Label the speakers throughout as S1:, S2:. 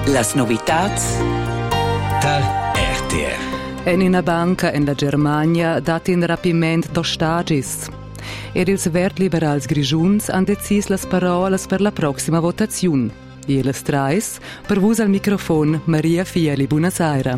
S1: Las novitats
S2: der RTR.
S3: En una banca in la Germania dat in rapiment d'ostagis. Els vert liberals grigiuns han decis las parolas per la proxima votazione. E les trais, per vus al microfon, Maria Fieli, buonasera.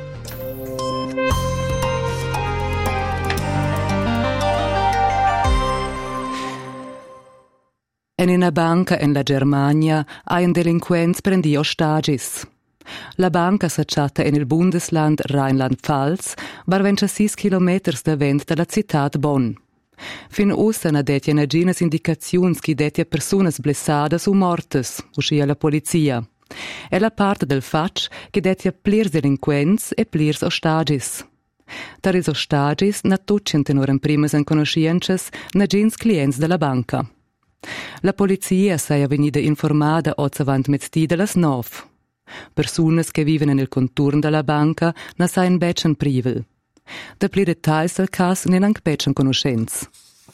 S3: En una banca in la Germania ha un delinquent prendi ostagis. La banca s'acciatta in il Bundesland Rheinland-Pfalz, var 26 kilometers da vent dalla città Bonn. Fin ussa na detja na ginas indicaziuns chi detja personas blessadas o mortes, uscia la polizia. È la parte del fatch che detja plirs delinquents e plirs ostagis. Dar ils ostagis na tutschen tenor en primas en conosciences na gins clients della banca. La polizia sei venida informada ozzavant mezz'ti delas 9. Personas che viven nel contorno della banca na sain becen privel. Da pli dettagls del cas ne anche becen conoscenz.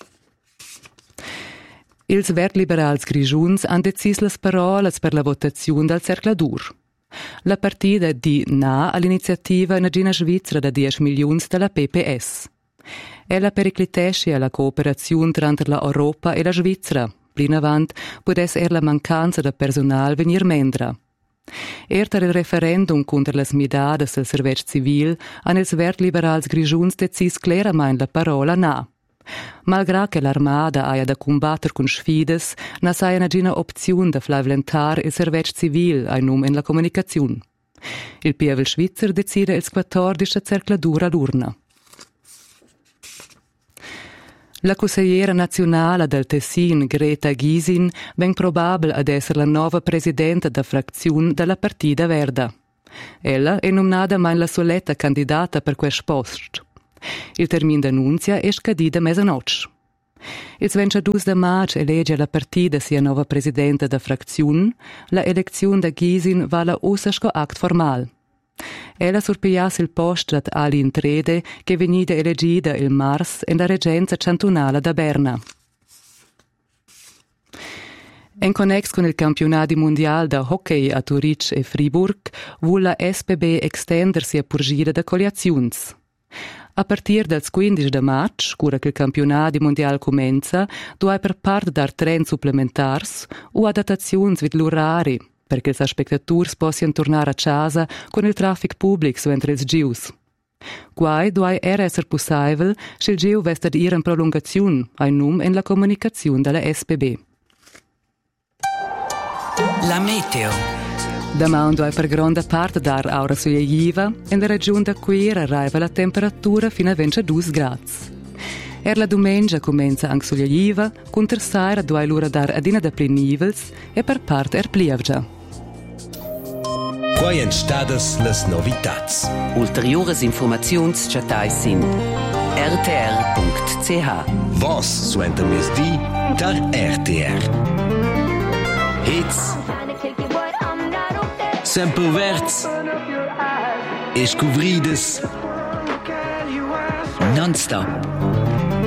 S3: Ils vert liberals grigiuns han decis las parolas per la votazione dal cercladur. La partida di na all'iniziativa na gina svizzera da 10 milions della PPS. Ella periclitesce alla cooperazione tra la Europa e la Svizzera. Plin avant pudes la mancanza de personal venir mendra. Erter il referendum contra las midades del serveix civil han els vert liberals grigiuns decis claramain la parola na. Malgrà che l'armada aia da combatter con sfides, na saia na gina opziun da flavlentar il serveix civil ai num en la comunicaziun. Il pievel svizzer decide il 14 cercladura all'urna. La consigliera nazionale del Tessin, Greta Gysin, ben probabile ad essere la nuova presidente da frazione della Partida Verda. Ella è nominata mai la soletta candidata per questo posto. Il termine d'annunzia è scadito a mezzanotte. Il 22 maggio elegge la Partida sia nuova presidente da frazione, la elezione da Gysin va la usasco act formal. Ella surpigliasse il posto ad Ali Intrede che venida elegida il mars in la reggenza cantonale da Berna. In connex con il campionato mondiale da hockey a Zurich e Fribourg, vuole la SBB estendersi a purgire da coliazions. A partir del 15 maggio, cura che il campionato mondiale comincia, dove per parte dar tren supplementars o adattazioni vid l'orari, perché i spettatori possano tornare a casa con il traffico pubblico entro i gius. Quai dove era essere possibile se il giu veste di ir in prolungazione ai num in la comunicazione della SBB.
S1: La meteo.
S3: Damando per grande parte dar aura soglieva, in la regione da qui arriva la temperatura fino a 22 gradi. La domenica comincia anche soglieva, con terzaira 2 l'ora dar adina da plenivels e per parte plievgia.
S2: Quai entstadas las novitats.
S1: Ulteriores informaziuns chatais sin rtr.ch.
S2: Vos suenter mes di der RTR. Hits. Sempre verts. Escovrides.
S1: Non-stop.